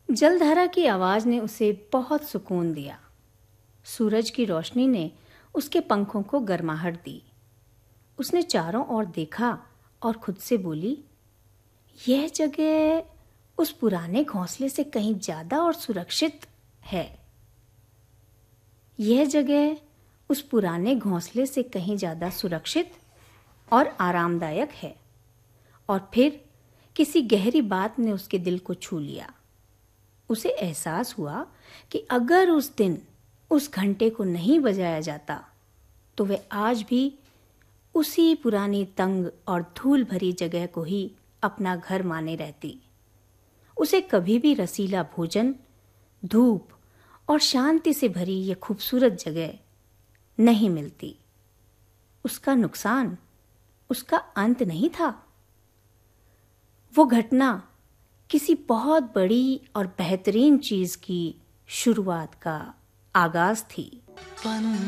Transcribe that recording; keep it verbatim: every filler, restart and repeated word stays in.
जलधारा की आवाज ने उसे बहुत सुकून दिया। सूरज की रोशनी ने उसके पंखों को गर्माहट दी। उसने चारों ओर देखा और खुद से बोली, यह जगह उस पुराने घोंसले से कहीं ज्यादा और सुरक्षित है। यह जगह उस पुराने घोंसले से कहीं ज्यादा सुरक्षित और आरामदायक है। और फिर किसी गहरी बात ने उसके दिल को छू लिया। उसे एहसास हुआ कि अगर उस दिन उस घंटे को नहीं बजाया जाता तो वह आज भी उसी पुरानी तंग और धूल भरी जगह को ही अपना घर माने रहती। उसे कभी भी रसीला भोजन, धूप और शांति से भरी यह खूबसूरत जगह नहीं मिलती। उसका नुकसान उसका अंत नहीं था। वो घटना किसी बहुत बड़ी और बेहतरीन चीज की शुरुआत का आगाज थी।